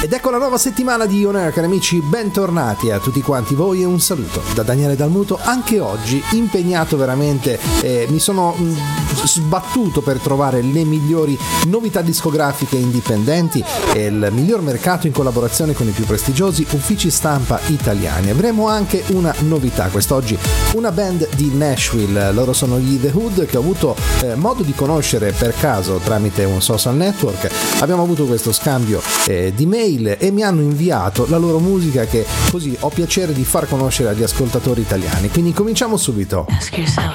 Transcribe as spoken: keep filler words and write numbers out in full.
Ed ecco la nuova settimana di On Air, cari amici, bentornati a tutti quanti voi e un saluto da Daniele Dalmuto. Anche oggi impegnato veramente, eh, mi sono mh, sbattuto per trovare le migliori novità discografiche indipendenti e il miglior mercato in collaborazione con i più prestigiosi uffici stampa italiani. Avremo anche una novità quest'oggi, una band di Nashville, loro sono gli The Hood, che ho avuto eh, modo di conoscere per caso tramite un social network. Abbiamo avuto questo scambio eh, di mail e mi hanno inviato la loro musica, che così ho piacere di far conoscere agli ascoltatori italiani. Quindi cominciamo subito. Ask yourself,